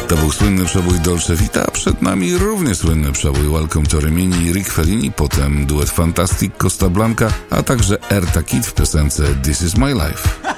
To był słynny przebój Dolce Vita, a przed nami równie słynny przebój Welcome to Rimini i Rick Fellini, potem duet Fantastic, Costa Blanca, a także Eartha Kitt w piosence This is my life.